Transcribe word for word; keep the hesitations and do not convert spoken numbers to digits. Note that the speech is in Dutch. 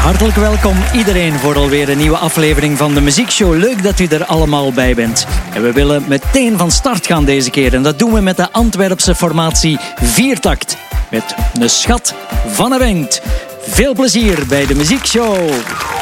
Hartelijk welkom iedereen voor alweer een nieuwe aflevering van de Muziekshow. Leuk dat u er allemaal bij bent. En we willen meteen van start gaan deze keer. En dat doen we met de Antwerpse formatie Viertakt. Met een schat van een wenkt. Veel plezier bij de Muziekshow.